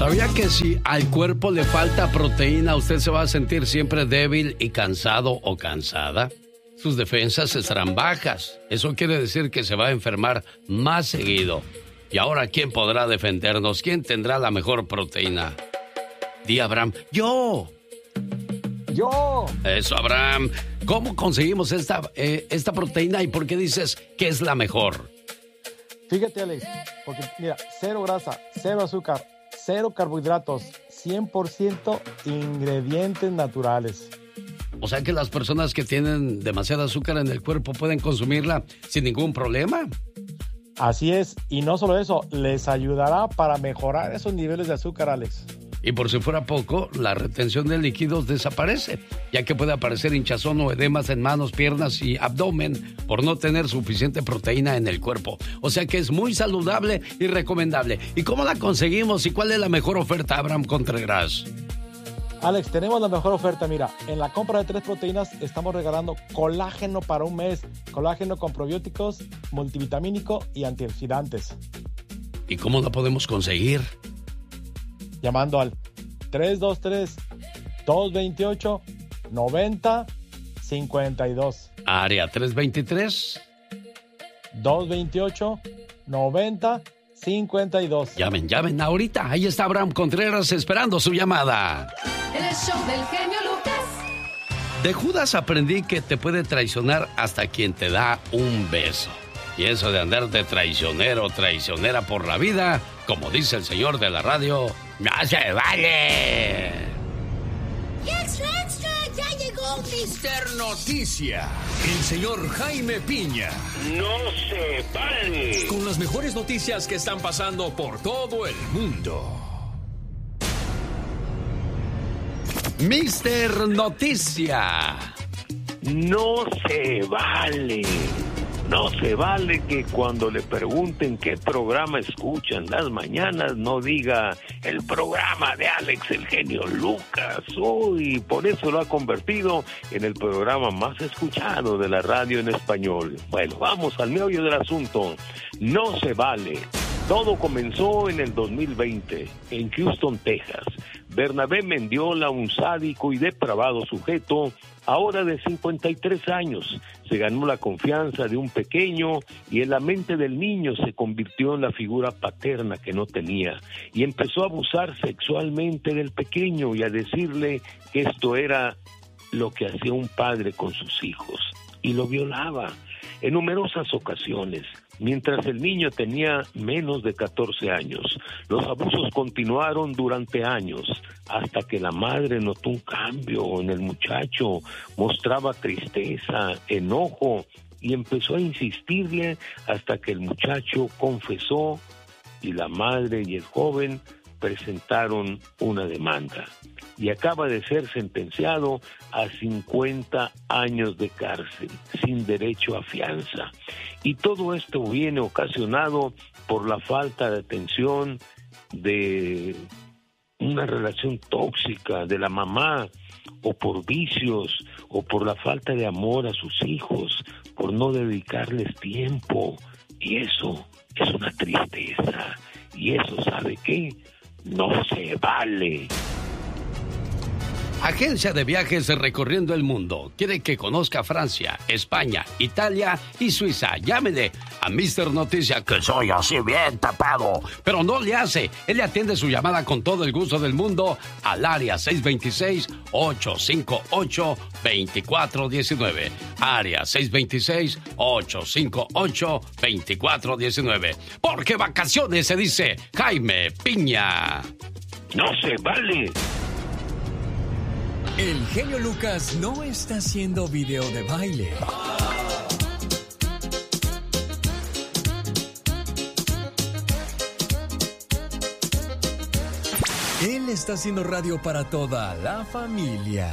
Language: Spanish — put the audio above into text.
¿Sabía que si al cuerpo le falta proteína, usted se va a sentir siempre débil y cansado o cansada? Sus defensas estarán bajas. Eso quiere decir que se va a enfermar más seguido. Y ahora, ¿quién podrá defendernos? ¿Quién tendrá la mejor proteína? Di, Abraham. ¡Yo! Eso, Abraham. ¿Cómo conseguimos esta proteína y por qué dices que es la mejor? Fíjate, Alex, porque mira, cero grasa, cero azúcar, cero carbohidratos, 100% ingredientes naturales. O sea que las personas que tienen demasiado azúcar en el cuerpo pueden consumirla sin ningún problema. Así es, y no solo eso, les ayudará para mejorar esos niveles de azúcar, Alex. Y por si fuera poco, la retención de líquidos desaparece, ya que puede aparecer hinchazón o edemas en manos, piernas y abdomen por no tener suficiente proteína en el cuerpo. O sea que es muy saludable y recomendable. ¿Y cómo la conseguimos y cuál es la mejor oferta, Abraham Contreras? Alex, tenemos la mejor oferta. Mira, en la compra de 3 proteínas estamos regalando colágeno para un mes. Colágeno con probióticos, multivitamínico y antioxidantes. ¿Y cómo la podemos conseguir? Llamando al 323-228-9052. Área 323. 228-9052. Llamen ahorita. Ahí está Abraham Contreras esperando su llamada. El show del genio Lucas. De Judas aprendí que te puede traicionar hasta quien te da un beso. Y eso de andar de traicionero o traicionera por la vida, como dice el señor de la radio, ¡no se vale! ¡Extra, extra! ¡Ya llegó Mister Noticia! El señor Jaime Piña. ¡No se vale! Con las mejores noticias que están pasando por todo el mundo. Mister Noticia. No se vale. No se vale que cuando le pregunten qué programa escuchan las mañanas no diga el programa de Alex el genio Lucas. Y por eso lo ha convertido en el programa más escuchado de la radio en español. Bueno, vamos al meollo del asunto. No se vale. Todo comenzó en el 2020 en Houston, Texas. Bernabé Mendiola, un sádico y depravado sujeto, ahora de 53 años, se ganó la confianza de un pequeño y en la mente del niño se convirtió en la figura paterna que no tenía y empezó a abusar sexualmente del pequeño y a decirle que esto era lo que hacía un padre con sus hijos y lo violaba en numerosas ocasiones. Mientras el niño tenía menos de 14 años, los abusos continuaron durante años, hasta que la madre notó un cambio en el muchacho, mostraba tristeza, enojo, y empezó a insistirle hasta que el muchacho confesó y la madre y el joven presentaron una demanda. Y acaba de ser sentenciado a 50 años de cárcel, sin derecho a fianza. Y todo esto viene ocasionado por la falta de atención de una relación tóxica de la mamá, o por vicios, o por la falta de amor a sus hijos, por no dedicarles tiempo. Y eso es una tristeza. Y eso, ¿sabe qué? No se vale. Agencia de viajes recorriendo el mundo. Quiere que conozca Francia, España, Italia y Suiza. Llámele a Mister Noticia, que soy así bien tapado. Pero no le hace. Él le atiende su llamada con todo el gusto del mundo al área 626-858-2419. Área 626-858-2419. Porque vacaciones se dice Jaime Piña. No se vale. El genio Lucas no está haciendo video de baile. Él está haciendo radio para toda la familia.